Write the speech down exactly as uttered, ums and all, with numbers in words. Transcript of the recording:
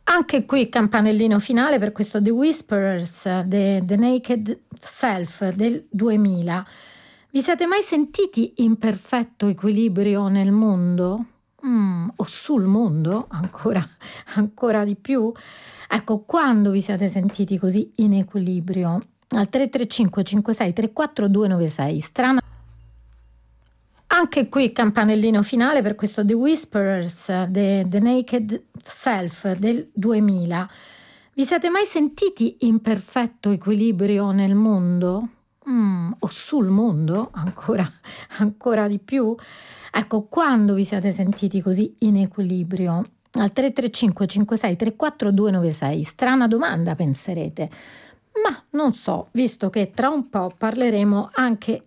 Anche qui campanellino finale per questo The Whisperers, The, The Naked Self del duemila. Vi siete mai sentiti in perfetto equilibrio nel mondo? Mm, o sul mondo? Ancora, ancora di più? Ecco, quando vi siete sentiti così in equilibrio? Al tre tre cinque cinque sei tre quattro due nove sei. Strana. Anche qui campanellino finale per questo The Whisperers, The, The Naked Self del duemila. Vi siete mai sentiti in perfetto equilibrio nel mondo? Mm, o sul mondo? Ancora, ancora di più? Ecco, quando vi siete sentiti così in equilibrio? Al tre tre cinque cinque sei tre quattro due nove sei. Strana domanda, penserete. Ma non so, visto che tra un po' parleremo anche